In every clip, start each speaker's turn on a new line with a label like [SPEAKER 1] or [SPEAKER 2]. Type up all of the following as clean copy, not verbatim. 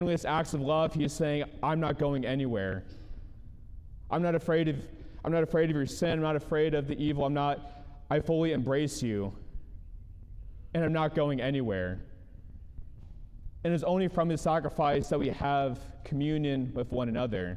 [SPEAKER 1] This acts of love, he is saying, I'm not going anywhere. I'm not afraid of your sin. I'm not afraid of the evil. I fully embrace you. And I'm not going anywhere. And it's only from his sacrifice that we have communion with one another.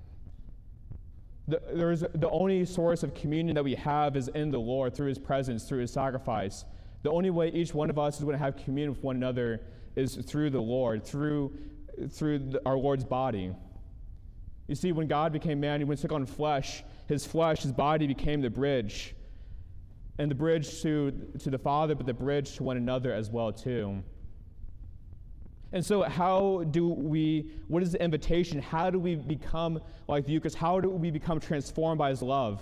[SPEAKER 1] The only source of communion that we have is in the Lord, through his presence, through his sacrifice. The only way each one of us is going to have communion with one another is through the Lord, through our Lord's body. You see, when God became man, he took on flesh, his body became the bridge. And the bridge to the Father, but the bridge to one another as well, too. And so what is the invitation? How do we become like the Eucharist? How do we become transformed by his love?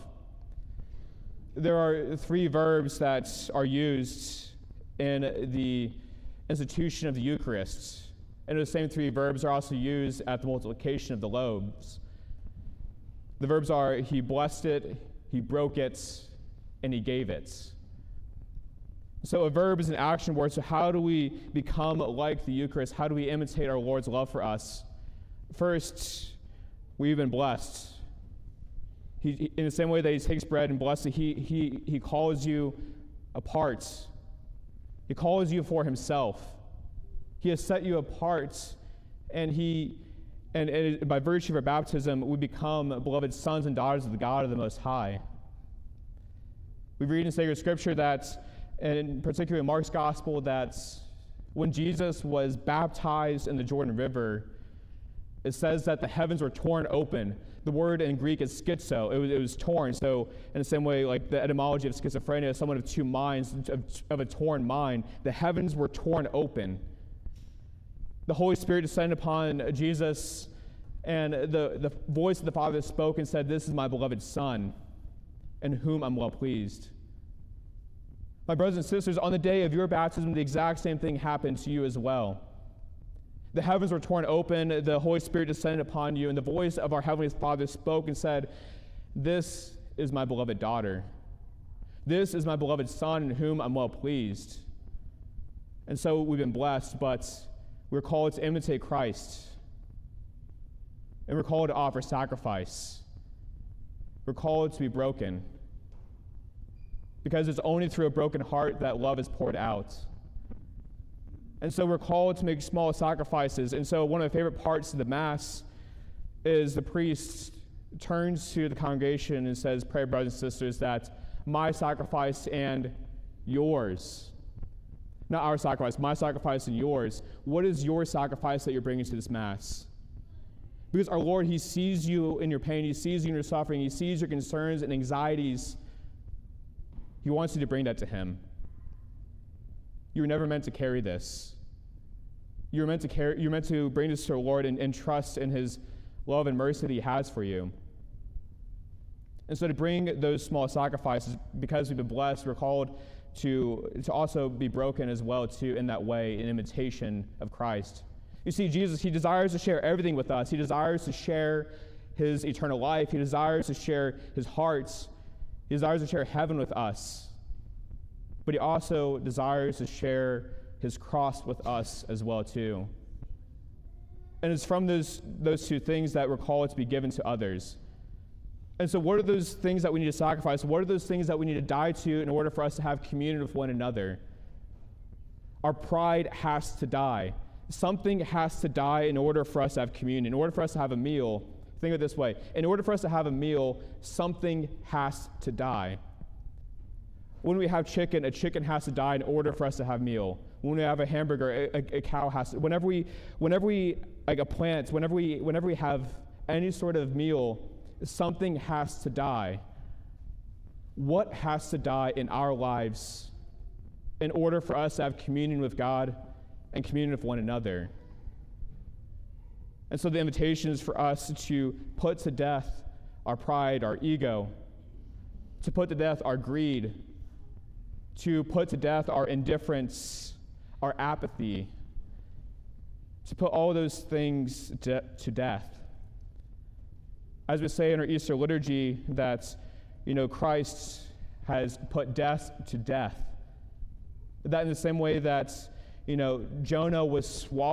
[SPEAKER 1] There are 3 verbs that are used in the institution of the Eucharist. And those same 3 verbs are also used at the multiplication of the loaves. The verbs are, he blessed it, he broke it, and he gave it. So a verb is an action word. So how do we become like the Eucharist? How do we imitate our Lord's love for us? First, we've been blessed. He, in the same way that he takes bread and blesses it, he calls you apart. He calls you for himself. He has set you apart, and by virtue of our baptism, we become beloved sons and daughters of the God of the Most High. We read in sacred scripture that, and particularly in Mark's gospel, that when Jesus was baptized in the Jordan River, it says that the heavens were torn open. The word in Greek is schizo. It was torn. So in the same way, like the etymology of schizophrenia, someone of 2 minds, of a torn mind, the heavens were torn open. The Holy Spirit descended upon Jesus, and the voice of the Father spoke and said, "This is my beloved Son, in whom I'm well pleased." My brothers and sisters, on the day of your baptism, the exact same thing happened to you as well. The heavens were torn open, the Holy Spirit descended upon you, and the voice of our Heavenly Father spoke and said, "This is my beloved daughter. This is my beloved Son, in whom I'm well pleased." And so we've been blessed, but we're called to imitate Christ. And we're called to offer sacrifice. We're called to be broken. Because it's only through a broken heart that love is poured out. And so we're called to make small sacrifices. And so one of my favorite parts of the Mass is the priest turns to the congregation and says, "Pray, brothers and sisters, that my sacrifice and yours," not our sacrifice, my sacrifice and yours. What is your sacrifice that you're bringing to this Mass? Because our Lord, he sees you in your pain, he sees you in your suffering, he sees your concerns and anxieties. He wants you to bring that to him. You were never meant to carry this. You're meant to bring this to our Lord and trust in his love and mercy that he has for you. And so to bring those small sacrifices, because we've been blessed, we're called to also be broken as well, too, in that way, in imitation of Christ. You see, Jesus, he desires to share everything with us. He desires to share his eternal life. He desires to share his heart. He desires to share heaven with us. But he also desires to share his cross with us as well, too. And it's from those 2 things that we're called to be given to others. And so what are those things that we need to sacrifice? What are those things that we need to die to in order for us to have communion with one another? Our pride has to die. Something has to die in order for us to have communion. In order for us to have a meal, think of it this way. In order for us to have a meal, something has to die. When we have chicken, a chicken has to die in order for us to have meal. When we have a hamburger, a cow has to. Whenever we like a plant, whenever we have any sort of meal, something has to die. What has to die in our lives in order for us to have communion with God and communion with one another? And so the invitation is for us to put to death our pride, our ego, to put to death our greed, to put to death our indifference, our apathy, to put all those things to death. As we say in our Easter liturgy, that Christ has put death to death. That in the same way that Jonah was swallowed